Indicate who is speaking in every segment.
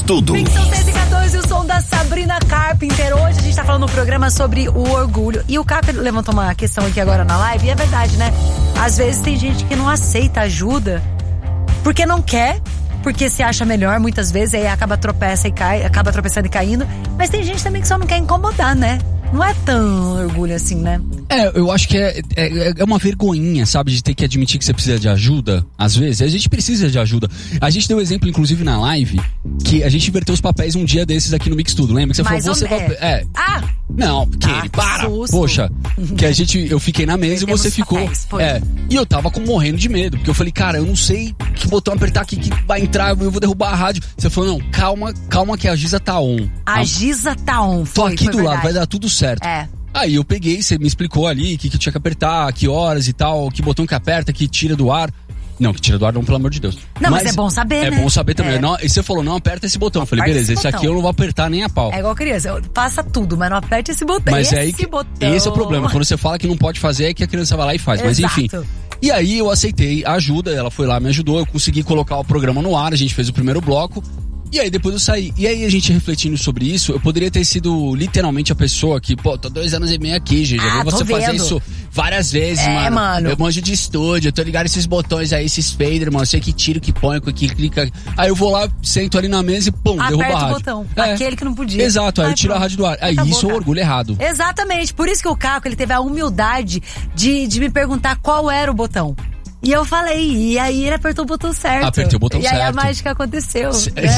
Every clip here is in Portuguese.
Speaker 1: Tudo.
Speaker 2: São 6h14, o som da Sabrina Carpenter. Hoje a gente tá falando no programa sobre o orgulho. E o Caco levantou uma questão aqui agora na live, e é verdade, né? Às vezes tem gente que não aceita ajuda porque não quer, porque se acha melhor, muitas vezes, aí acaba tropeçando e caindo. Mas tem gente também que só não quer incomodar, né? Não é tão orgulho assim, né?
Speaker 3: Eu acho que é uma vergonhinha, sabe? De ter que admitir que você precisa de ajuda. Às vezes, a gente precisa de ajuda. A gente deu exemplo, inclusive, na live, que a gente inverteu os papéis um dia desses aqui no Mix Tudo. Lembra? Que você falou, você vai... Não, Kelly, para!
Speaker 2: Susto.
Speaker 3: Poxa, que eu fiquei na mesa e você ficou... E eu tava morrendo de medo, porque eu falei, cara, eu não sei que botão apertar aqui que vai entrar, eu vou derrubar a rádio. Você falou, não, calma que a Giza tá on.
Speaker 2: A Giza tá on,
Speaker 3: Tô aqui do lado, vai dar tudo certo. Aí eu peguei, você me explicou ali o que tinha que apertar, que horas e tal, que botão que aperta, que tira do ar. Não, que tira do ar não, pelo amor de Deus.
Speaker 2: Não, mas é bom saber, né?
Speaker 3: É bom saber também. Não, e você falou, não aperta esse botão. Eu falei, beleza, esse aqui eu não vou apertar nem a pau.
Speaker 2: É igual criança, passa tudo, mas não aperte esse botão.
Speaker 3: Mas esse é o problema, quando você fala que não pode fazer, é que a criança vai lá e faz. Mas enfim. E aí eu aceitei a ajuda, ela foi lá, me ajudou, eu consegui colocar o programa no ar, a gente fez o primeiro bloco. E aí depois eu saí. E aí a gente refletindo sobre isso, eu poderia ter sido literalmente a pessoa que, tô 2 anos e meio aqui, gente. Já vi você fazer isso várias vezes, mano. Eu manjo de estúdio, eu tô ligado esses botões aí, esses fader, mano. Eu sei que tira, que põe, que clica. Aí eu vou lá, sento ali na mesa e pum, derruba a rádio.
Speaker 2: Aperta o botão. Aquele que não podia.
Speaker 3: Exato, aí eu tiro a rádio do ar. Aí isso é um orgulho errado.
Speaker 2: Exatamente. Por isso que o Caco, ele teve a humildade de me perguntar qual era o botão. E eu falei, e aí ele apertou o botão certo.
Speaker 3: Apertei o botão certo.
Speaker 2: E aí a mágica aconteceu.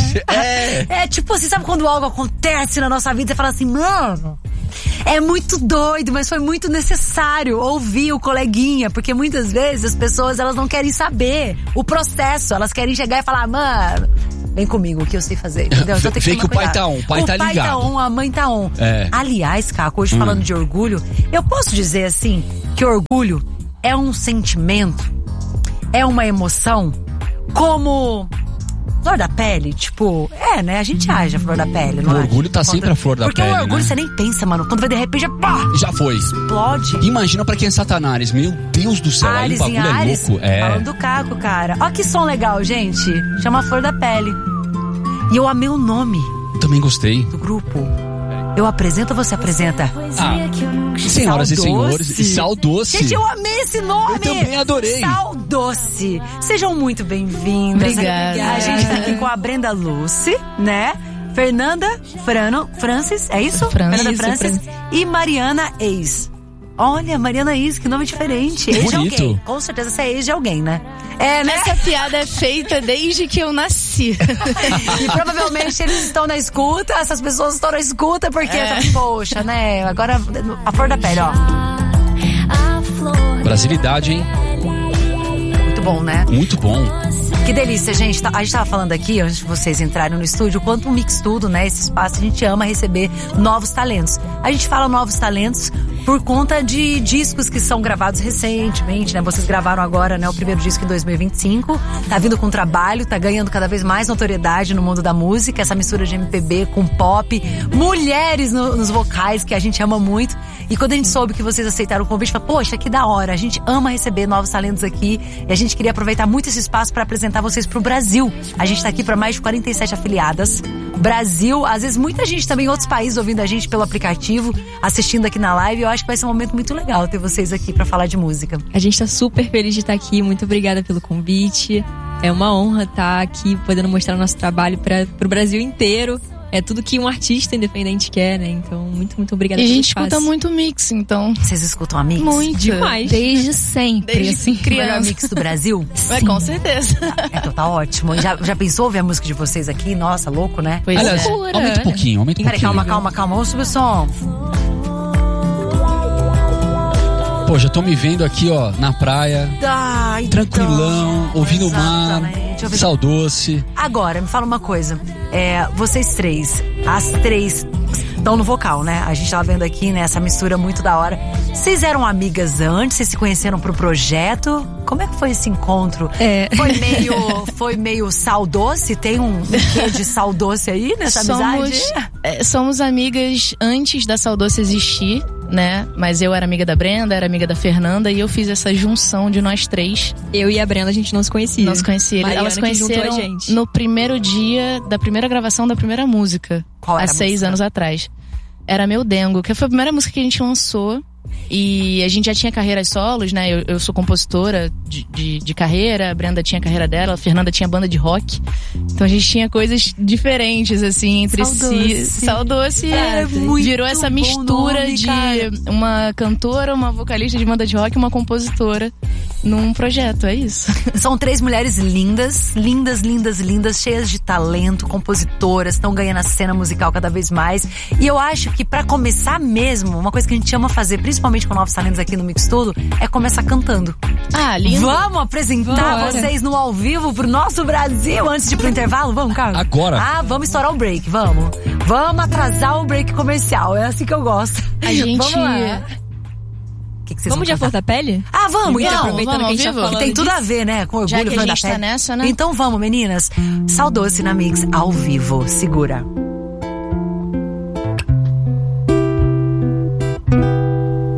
Speaker 2: Né? É tipo assim, sabe quando algo acontece na nossa vida e você fala assim, mano, é muito doido, mas foi muito necessário ouvir o coleguinha, porque muitas vezes as pessoas, elas não querem saber o processo, elas querem chegar e falar, mano, vem comigo, o que eu sei fazer, entendeu? Então tem
Speaker 3: que o pai tá on, o pai tá ligado. O pai tá
Speaker 2: on, a mãe tá on. Aliás, Caco, hoje falando de orgulho, eu posso dizer assim, que orgulho é um sentimento, é uma emoção, como flor da pele, tipo, né? A gente age a flor da pele, não é?
Speaker 3: O orgulho tá sempre a flor da pele,
Speaker 2: porque o orgulho, né? Você nem pensa, mano. Quando vai de repente,
Speaker 3: já foi.
Speaker 2: Explode.
Speaker 3: Imagina pra quem é Satanás. Meu Deus do céu, aí o bagulho é louco.
Speaker 2: Falando do Caco, cara. Ó que som legal, gente. Chama Flor da Pele. E eu amei o nome.
Speaker 3: Também gostei.
Speaker 2: Do grupo. Eu apresento ou você apresenta?
Speaker 3: Senhoras e senhores, Sal Doce.
Speaker 2: Gente, eu amei esse nome.
Speaker 3: Eu também adorei.
Speaker 2: Sal Doce. Sejam muito bem-vindas.
Speaker 4: Obrigada.
Speaker 2: A gente tá aqui com a Brenda Lucy, né? Fernanda Francis, é isso? Fernanda Francis. E Mariana Eis. Olha, Mariana Eis, que nome diferente. Ex de alguém. Com certeza você é ex de alguém, né? Né?
Speaker 4: Essa piada é feita desde que eu nasci.
Speaker 2: E provavelmente eles estão na escuta, essas pessoas estão na escuta porque, poxa, né? Agora, a flor da pele, ó.
Speaker 3: Brasilidade, hein?
Speaker 2: Muito bom, né?
Speaker 3: Muito bom.
Speaker 2: Que delícia, gente. A gente tava falando aqui, antes de vocês entrarem no estúdio, quanto um Mix Tudo, né? Esse espaço, a gente ama receber novos talentos. A gente fala novos talentos por conta de discos que são gravados recentemente, né? Vocês gravaram agora, né? O primeiro disco em 2025. Tá vindo com trabalho, tá ganhando cada vez mais notoriedade no mundo da música. Essa mistura de MPB com pop. Mulheres nos vocais, que a gente ama muito. E quando a gente soube que vocês aceitaram o convite, falou, poxa, que da hora. A gente ama receber novos talentos aqui. E a gente queria aproveitar muito esse espaço para apresentar vocês pro Brasil. A gente tá aqui para mais de 47 afiliadas. Brasil, às vezes muita gente também em outros países ouvindo a gente pelo aplicativo, assistindo aqui na live. Eu acho que vai ser um momento muito legal ter vocês aqui para falar de música.
Speaker 4: A gente tá super feliz de estar aqui. Muito obrigada pelo convite. É uma honra estar aqui podendo mostrar o nosso trabalho pro Brasil inteiro. É tudo que um artista independente quer, né? Então, muito, muito obrigada pelo espaço.
Speaker 5: E a gente escuta muito Mix, então.
Speaker 2: Vocês escutam a Mix?
Speaker 4: Muito. Demais.
Speaker 5: Desde sempre. Desde assim, criança.
Speaker 2: O melhor Mix do Brasil?
Speaker 5: Sim. Com certeza.
Speaker 2: Então tá ótimo. Já pensou ouvir a música de vocês aqui? Nossa, louco, né?
Speaker 5: Pois
Speaker 3: aliás, aumenta um pouquinho,
Speaker 2: Peraí, calma. Vamos subir o som.
Speaker 3: Pô, já tô me vendo aqui, ó, na praia. Tranquilão, ouvindo o mar. Sal Doce.
Speaker 2: Agora, me fala uma coisa. Vocês três, as três estão no vocal, né? A gente tava vendo aqui, né, essa mistura muito da hora. Vocês eram amigas antes? Vocês se conheceram pro projeto? Como é que foi esse encontro? Foi meio Sal Doce? Tem um quê de Sal Doce aí nessa amizade?
Speaker 5: Somos amigas antes da Sal Doce existir. né? Mas eu era amiga da Brenda, era amiga da Fernanda, e eu fiz essa junção de nós três.
Speaker 4: Eu e a Brenda, a gente não se conhecia.
Speaker 5: Não se conhecia. Elas se conheceram no primeiro dia da primeira gravação da primeira música.
Speaker 2: Qual era
Speaker 5: há 6 anos atrás. Era Meu Dengo, que foi a primeira música que a gente lançou. E a gente já tinha carreiras solos, né? Eu sou compositora de carreira, a Brenda tinha a carreira dela, a Fernanda tinha banda de rock. Então a gente tinha coisas diferentes, assim, entre si. Saldoce. Virou essa mistura nome, de uma cantora, uma vocalista de banda de rock e uma compositora num projeto, é isso.
Speaker 2: São 3 mulheres lindas, cheias de talento, compositoras, estão ganhando a cena musical cada vez mais. E eu acho que pra começar mesmo, uma coisa que a gente ama fazer, principalmente com Novos Talentos aqui no Mix Tudo, é começar cantando.
Speaker 5: Ah, lindo.
Speaker 2: Vamos apresentar vocês no ao vivo pro nosso Brasil antes de ir pro intervalo? Vamos, Carlos?
Speaker 3: Agora.
Speaker 2: Ah, vamos estourar o break, vamos. Vamos atrasar o break comercial, é assim que eu gosto.
Speaker 5: A gente...
Speaker 2: Vamos lá.
Speaker 4: Vamos de A Flor da Pele?
Speaker 2: Ah, vamos, então.
Speaker 4: Aproveitando que a gente tá falando
Speaker 2: que tem tudo a ver, né? Com orgulho,
Speaker 5: já que
Speaker 2: Flor
Speaker 5: a
Speaker 2: da
Speaker 5: gente
Speaker 2: Pele.
Speaker 5: tá nessa, né?
Speaker 2: Então vamos, meninas. Saldoce na Mix, ao vivo. Segura.